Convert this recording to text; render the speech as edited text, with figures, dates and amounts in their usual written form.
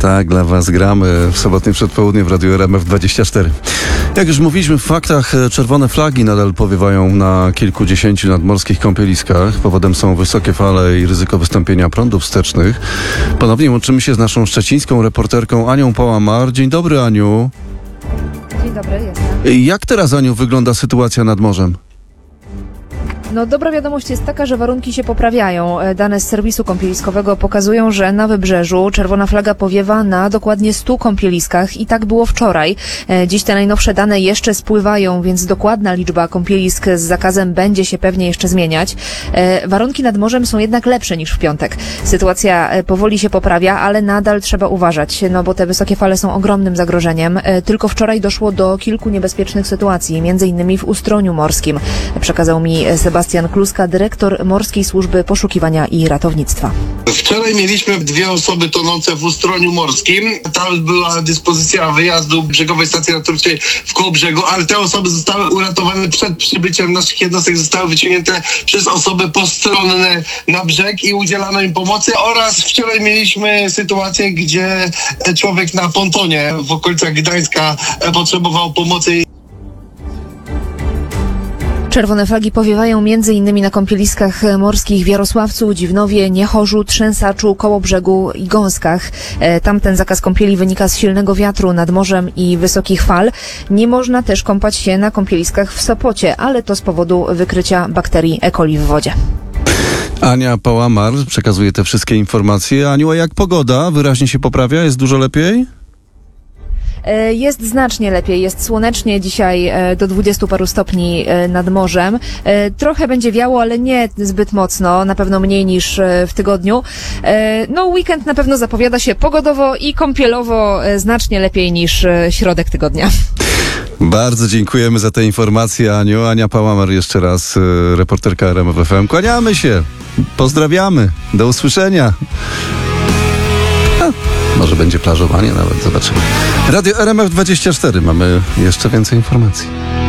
Tak, dla Was gramy w sobotnie przedpołudnie w Radiu RMF24. Jak już mówiliśmy w faktach, czerwone flagi nadal powiewają na kilkudziesięciu nadmorskich kąpieliskach. Powodem są wysokie fale i ryzyko wystąpienia prądów wstecznych. Ponownie łączymy się z naszą szczecińską reporterką Anią Pałamar. Dzień dobry, Aniu. Dzień dobry, jestem. Jak teraz, Aniu, wygląda sytuacja nad morzem? No, dobra wiadomość jest taka, że warunki się poprawiają. Dane z serwisu kąpieliskowego pokazują, że na Wybrzeżu czerwona flaga powiewa na dokładnie 100 kąpieliskach i tak było wczoraj. Dziś te najnowsze dane jeszcze spływają, więc dokładna liczba kąpielisk z zakazem będzie się pewnie jeszcze zmieniać. Warunki nad morzem są jednak lepsze niż w piątek. Sytuacja powoli się poprawia, ale nadal trzeba uważać, no bo te wysokie fale są ogromnym zagrożeniem. Tylko wczoraj doszło do kilku niebezpiecznych sytuacji, między innymi w Ustroniu Morskim. Przekazał mi Sebastian Kluska, dyrektor Morskiej Służby Poszukiwania i Ratownictwa. Wczoraj mieliśmy 2 osoby tonące w Ustroniu Morskim. Tam była dyspozycja wyjazdu brzegowej stacji ratowniczej w Kołobrzegu, ale te osoby zostały uratowane przed przybyciem naszych jednostek, zostały wyciągnięte przez osoby postronne na brzeg i udzielano im pomocy. Oraz wczoraj mieliśmy sytuację, gdzie człowiek na pontonie w okolicach Gdańska potrzebował pomocy. Czerwone flagi powiewają m.in. na kąpieliskach morskich w Jarosławcu, Dziwnowie, Niechorzu, Trzęsaczu, Kołobrzegu i Gąskach. Tamten zakaz kąpieli wynika z silnego wiatru nad morzem i wysokich fal. Nie można też kąpać się na kąpieliskach w Sopocie, ale to z powodu wykrycia bakterii E. coli w wodzie. Ania Pałamar przekazuje te wszystkie informacje. Aniu, a jak pogoda? Wyraźnie się poprawia? Jest dużo lepiej? Jest znacznie lepiej, jest słonecznie dzisiaj do 20 paru stopni nad morzem. Trochę będzie wiało, ale nie zbyt mocno, na pewno mniej niż w tygodniu. No weekend na pewno zapowiada się pogodowo i kąpielowo znacznie lepiej niż środek tygodnia. Bardzo dziękujemy za te informacje, Aniu. Ania Pałamar jeszcze raz, reporterka RMF FM. Kłaniamy się, pozdrawiamy, do usłyszenia. Może będzie plażowanie nawet, zobaczymy. Radio RMF24, mamy jeszcze więcej informacji.